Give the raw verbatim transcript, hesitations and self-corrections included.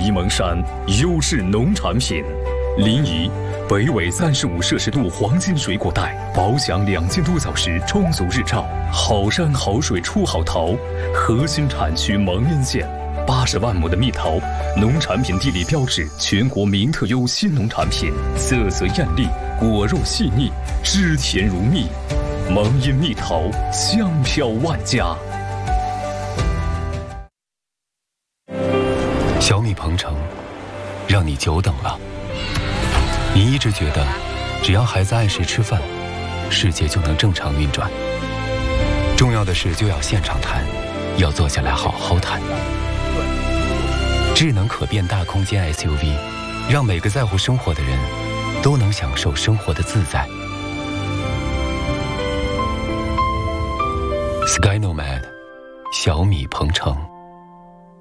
沂蒙山优质农产品。临沂北纬三十五摄氏度黄金水果带，保享两千多小时充足日照，好山好水出好桃。核心产区蒙阴县，八十万亩的蜜桃，农产品地理标志，全国名特优新农产品，色泽艳丽，果肉细腻，汁甜如蜜。蒙阴蜜桃，香飘万家。 小米鹏程，让你久等了。你一直觉得，只要孩子按时吃饭，世界就能正常运转。重要的事就要现场谈，要坐下来好好谈。智能可变大空间 S U V， 让每个在乎生活的人都能享受生活的自在。Sky Nomad， 小米鹏程。